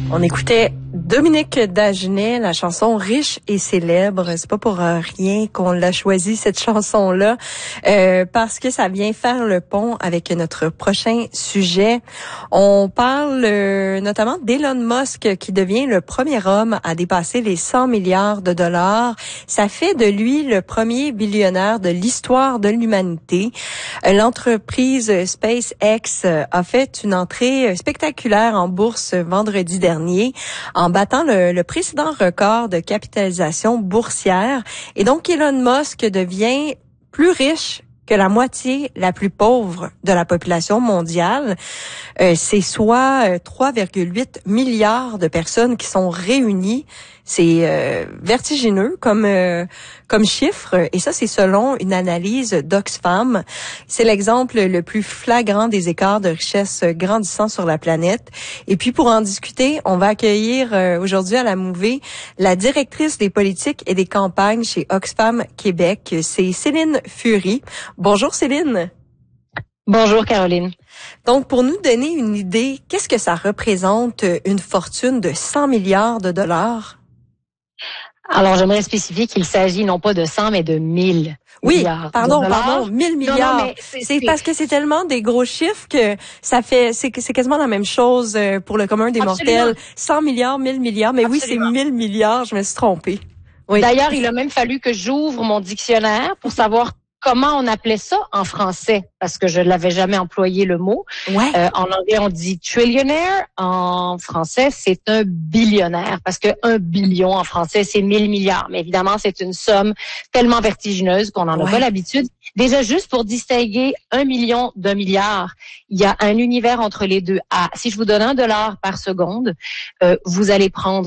On écoutait Dominique Dagenet, la chanson Riche et célèbre. C'est pas pour rien qu'on l'a choisi, cette chanson-là, parce que ça vient faire le pont avec notre prochain sujet. On parle notamment d'Elon Musk, qui devient le premier homme à dépasser les 100 milliards de dollars. Ça fait de lui le premier billionnaire de l'histoire de l'humanité. L'entreprise SpaceX a fait une entrée spectaculaire en bourse vendredi dernier, en battant le précédent record de capitalisation boursière. Et donc, Elon Musk devient plus riche que la moitié la plus pauvre de la population mondiale. C'est soit 3,8 milliards de personnes qui sont réunies. C'est vertigineux comme chiffre, et ça, c'est selon une analyse d'Oxfam. C'est l'exemple le plus flagrant des écarts de richesse grandissant sur la planète. Et puis, pour en discuter, on va accueillir aujourd'hui à la Mouvée la directrice des politiques et des campagnes chez Oxfam Québec. C'est Céline Fury. Bonjour Céline. Bonjour Caroline. Donc, pour nous donner une idée, qu'est-ce que ça représente une fortune de 100 milliards de dollars? Alors, j'aimerais spécifier qu'il s'agit non pas de 100, mais de 1000 milliards. Pardon, 1000 milliards. Non, c'est parce que c'est tellement des gros chiffres que ça fait, c'est quasiment la même chose pour le commun des mortels. 100 milliards, 1000 milliards, mais absolument. Oui, c'est 1000 milliards, je me suis trompée. Oui. D'ailleurs, il a même fallu que j'ouvre mon dictionnaire pour savoir comment on appelait ça en français, parce que je ne l'avais jamais employé le mot. Ouais. En anglais, on dit trillionaire. En français, c'est un billionnaire, parce que 1 billion en français, c'est 1000 milliards. Mais évidemment, c'est une somme tellement vertigineuse qu'on n'en a pas l'habitude. Déjà, juste pour distinguer 1 million d'1 milliard, il y a un univers entre les deux. Si je vous donne $1 par seconde, vous allez prendre